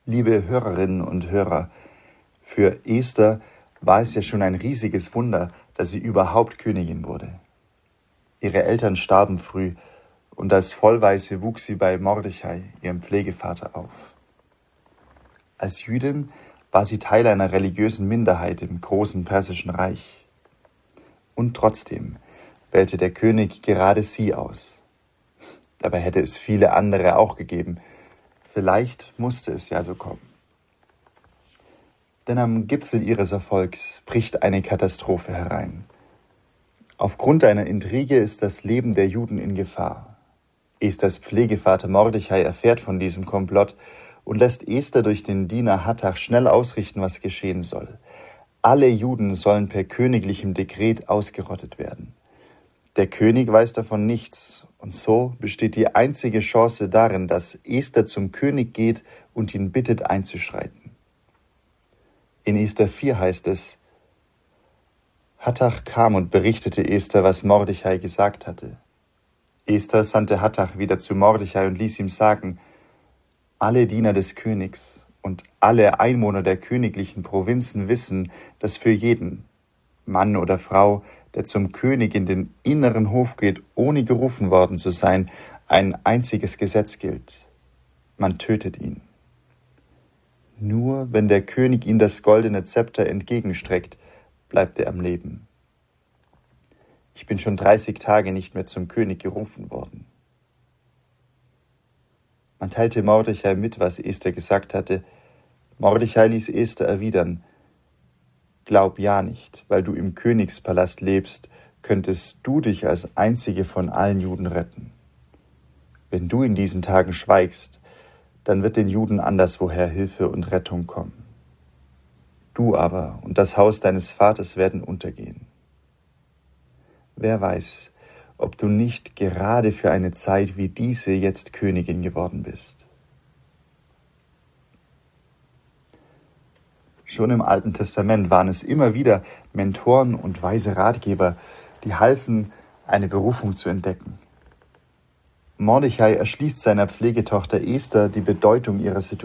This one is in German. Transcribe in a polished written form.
Liebe Hörerinnen und Hörer, für Esther war es ja schon ein riesiges Wunder, dass sie überhaupt Königin wurde. Ihre Eltern starben früh und als Vollwaise wuchs sie bei Mordechai, ihrem Pflegevater, auf. Als Jüdin war sie Teil einer religiösen Minderheit im großen persischen Reich. Und trotzdem wählte der König gerade sie aus. Dabei hätte es viele andere auch gegeben. Vielleicht musste es ja so kommen. Denn am Gipfel ihres Erfolgs bricht eine Katastrophe herein. Aufgrund einer Intrige ist das Leben der Juden in Gefahr. Esthers Pflegevater Mordechai erfährt von diesem Komplott und lässt Esther durch den Diener Hattach schnell ausrichten, was geschehen soll. Alle Juden sollen per königlichem Dekret ausgerottet werden. Der König weiß davon nichts und so besteht die einzige Chance darin, dass Esther zum König geht und ihn bittet einzuschreiten. In Esther 4 heißt es: Hattach kam und berichtete Esther, was Mordechai gesagt hatte. Esther sandte Hattach wieder zu Mordechai und ließ ihm sagen: Alle Diener des Königs und alle Einwohner der königlichen Provinzen wissen, dass für jeden, Mann oder Frau, der zum König in den inneren Hof geht, ohne gerufen worden zu sein, ein einziges Gesetz gilt: Man tötet ihn. Nur wenn der König ihm das goldene Zepter entgegenstreckt, bleibt er am Leben. Ich bin schon 30 Tage nicht mehr zum König gerufen worden. Man teilte Mordechai mit, was Esther gesagt hatte. Mordechai ließ Esther erwidern: Glaub ja nicht, weil du im Königspalast lebst, könntest du dich als einzige von allen Juden retten. Wenn du in diesen Tagen schweigst, dann wird den Juden anderswoher Hilfe und Rettung kommen. Du aber und das Haus deines Vaters werden untergehen. Wer weiß, ob du nicht gerade für eine Zeit wie diese jetzt Königin geworden bist. Schon im Alten Testament waren es immer wieder Mentoren und weise Ratgeber, die halfen, eine Berufung zu entdecken. Mordechai erschließt seiner Pflegetochter Esther die Bedeutung ihrer Situation.